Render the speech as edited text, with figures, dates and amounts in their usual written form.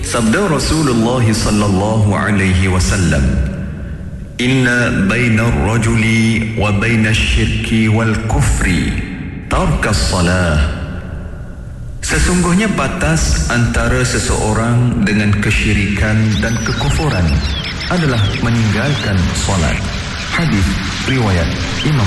Sabda Rasulullah sallallahu alaihi wasallam, "Inna bainar rajuli wa bainash syirki wal kufri tarkas salah." Sesungguhnya batas antara seseorang dengan kesyirikan dan kekufuran adalah meninggalkan solat. Hadis riwayat Imam